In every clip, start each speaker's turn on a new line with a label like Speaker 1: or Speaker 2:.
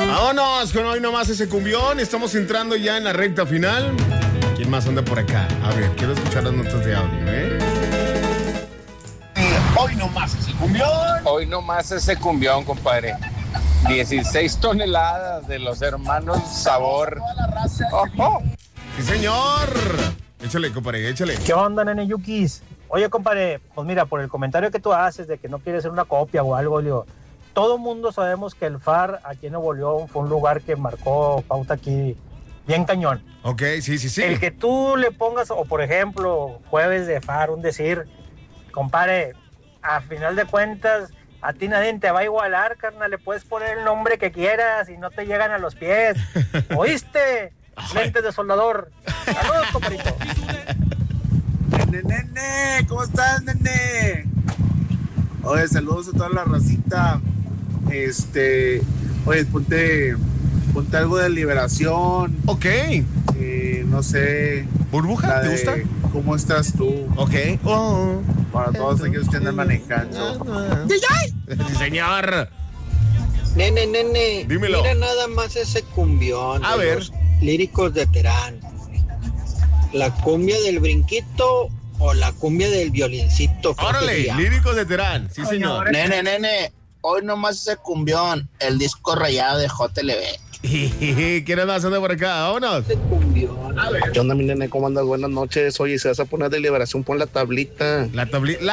Speaker 1: Vámonos con hoy nomás ese cumbión. Estamos entrando ya en la recta final. ¿Quién más anda por acá? A ver, quiero escuchar las notas de audio,
Speaker 2: Hoy nomás ese cumbión.
Speaker 3: Hoy nomás ese cumbión, compadre. 16 toneladas de los hermanos Sabor. ¡Oh!
Speaker 1: ¡Sí, señor! Échale, compadre, échale.
Speaker 4: ¿Qué onda, nene Yukis? Oye, compadre, pues mira, por el comentario que tú haces de que no quieres ser una copia o algo, digo, todo mundo sabemos que el FAR aquí en Nuevo León fue un lugar que marcó pauta aquí bien cañón.
Speaker 1: Ok, sí.
Speaker 4: El que tú le pongas, o por ejemplo, jueves de FAR, un decir, compadre, a final de cuentas, a ti nadie te va a igualar, carnal, le puedes poner el nombre que quieras y no te llegan a los pies. ¿Oíste? Lentes de soldador. Saludos, compadrito.
Speaker 2: Nene, ¿cómo estás, nene? Oye, saludos a toda la racita. Oye, ponte algo de Liberación.
Speaker 1: Ok.
Speaker 2: No sé.
Speaker 1: ¿Burbuja? ¿Te gusta?
Speaker 2: ¿Cómo estás tú?
Speaker 1: Ok. Oh.
Speaker 2: Para todos aquellos que andan manejando.
Speaker 1: Sí, señor.
Speaker 5: Nene,
Speaker 1: dímelo.
Speaker 5: Mira nada más ese cumbión.
Speaker 1: A ver.
Speaker 5: Los Líricos de Terán. ¿La cumbia del brinquito o la cumbia del violincito?
Speaker 1: Órale, Líricos de Terán. Sí, señor.
Speaker 6: Nene, hoy nomás ese cumbión, el disco rayado de JLB.
Speaker 1: ¿Quién más anda por acá? Vámonos.
Speaker 6: ¿Qué onda, mi nene? ¿Cómo andas? Buenas noches. Oye, si vas a poner de Liberación, pon la tablita.
Speaker 1: La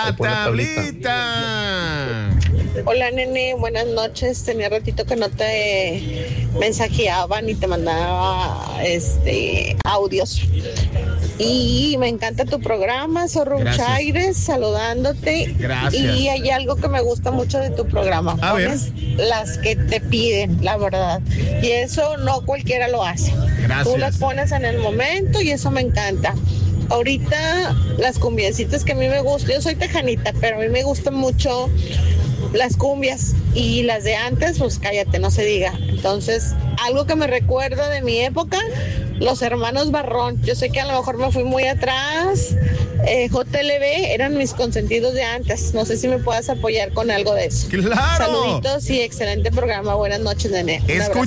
Speaker 1: tablita.
Speaker 7: Hola, nene, buenas noches. Tenía ratito que no te mensajeaba ni te mandaba audios. Y me encanta tu programa, Zorro Chaires, saludándote.
Speaker 1: Gracias.
Speaker 7: Y hay algo que me gusta mucho de tu programa.
Speaker 1: A
Speaker 7: Pones las que te piden, la verdad. Y eso no cualquiera lo hace.
Speaker 1: Gracias.
Speaker 7: Tú las pones en el momento y eso me encanta. Ahorita las cumbiecitas que a mí me gustan, yo soy tejanita, pero a mí me gustan mucho las cumbias y las de antes, pues cállate, no se diga. Entonces, algo que me recuerda de mi época, los hermanos Barrón. Yo sé que a lo mejor me fui muy atrás. JLB eran mis consentidos de antes. No sé si me puedas apoyar con algo de eso.
Speaker 1: ¡Claro!
Speaker 7: Saluditos y excelente programa. Buenas noches, nene.